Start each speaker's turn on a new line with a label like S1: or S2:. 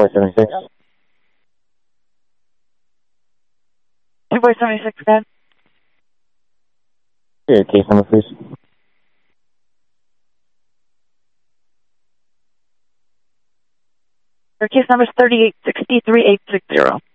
S1: 476.
S2: Invoice 76, again.
S1: Your case number, please.
S2: Your case number is 3863860.